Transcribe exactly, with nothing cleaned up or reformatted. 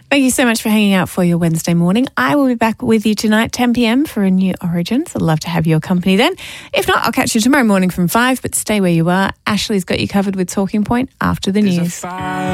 Thank you so much for hanging out for your Wednesday morning. I will be back with you tonight, ten p.m, for a new Origins. I'd love to have your company then. If not, I'll catch you tomorrow morning from five, but stay where you are. Ashley's got you covered with Talking Point after the news.